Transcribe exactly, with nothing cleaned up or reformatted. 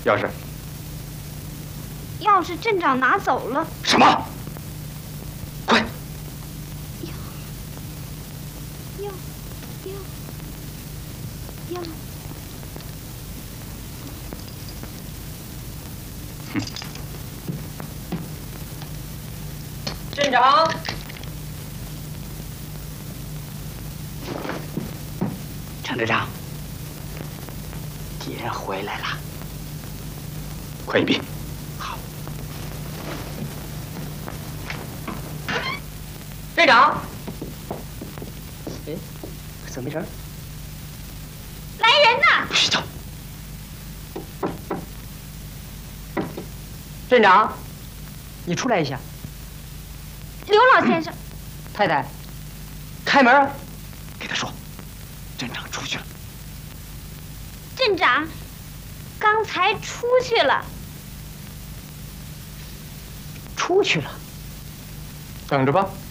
钥匙？ 钥匙镇长拿走了。 什么？快！ 钥钥钥钥。 哼！ 镇长。 程队长，敌人回来了，快隐蔽。好。 队长，哎，怎么没声？ 来人呐！ 睡觉。 镇长，你出来一下。 刘老先生， 太太，开门。 给他说。 镇长出去了。 镇长，刚才出去了。 出去了。 等着吧。